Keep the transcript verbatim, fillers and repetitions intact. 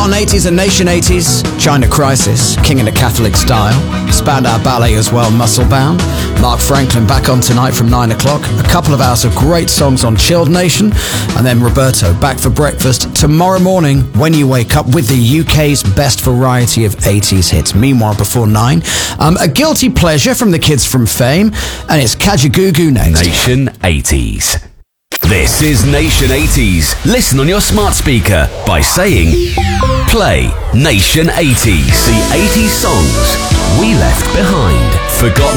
on eighties and Nation eighties, China Crisis, King in a Catholic Style, Spandau Ballet as well, Muscle Bound, Mark Franklin back on tonight from nine o'clock, a couple of hours of great songs on Chilled Nation, and then Roberto back for breakfast tomorrow morning when you wake up with the U K's best variety of eighties hits. Meanwhile, before nine, um, a guilty pleasure from the kids from Fame, and it's Kajagoogoo next. Nation eighties. This is Nation eighties. Listen on your smart speaker by saying, play Nation eighties. The eighties songs we left behind. Forgotten